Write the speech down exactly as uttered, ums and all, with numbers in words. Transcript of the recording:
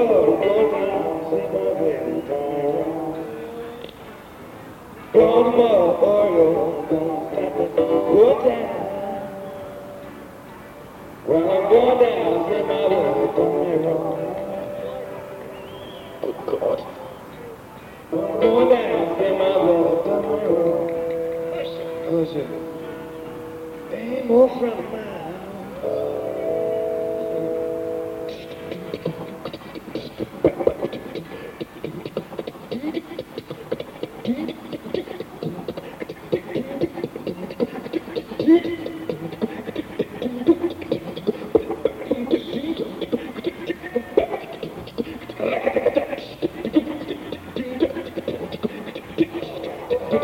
Oh, go down, see my baby down. Blow them up, oh, go down. When I go down, see my baby down. Oh, God. Go down, see my baby down. Oh, shit. Ain't no friend of mine.